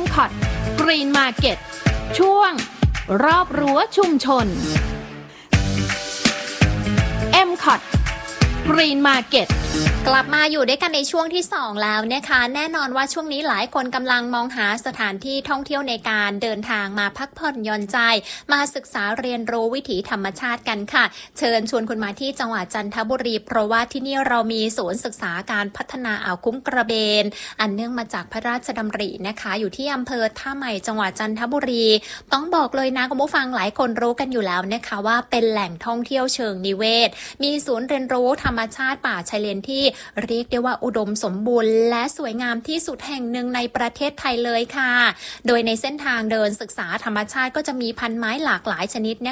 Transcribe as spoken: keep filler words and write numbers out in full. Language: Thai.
คอ ที Green Market ช่วงรอบรั้วชุมชน เอ็ม คอ ที Green Market กลับมาอยู่ด้วยกันในช่วงที่สองแล้วนะคะแน่นอนว่าช่วงนี้หลายคนกำลังมองหาสถานที่ท่องเที่ยวในการเดินทางมาพักผ่อนหย่อนใจมาศึกษาเรียนรู้วิถีธรรมชาติกันค่ะเชิญชวนคุณมาที่จังหวัดจันทบุรีเพราะว่าที่นี่เรามีศูนย์ศึกษาการพัฒนาอ่าวคุ้งกระเบนอันเนื่องมาจากพระราชดำรินะคะอยู่ที่อำเภอท่าใหม่จังหวัดจันทบุรีต้องบอกเลยนะคุณผู้ฟังหลายคนรู้กันอยู่แล้วนะคะว่าเป็นแหล่งท่องเที่ยวเชิงนิเวศมีศูนย์เรียนรู้ธรรมชาติป่าชายเลนที่เรียกได้ว่าอุดมสมบูรณ์และสวยงามที่สุดแห่งหนึ่งในประเทศไทยเลยค่ะโดยในเส้นทางเดินศึกษาธรรมชาติก็จะมีพันไม้หลากหลายชนิด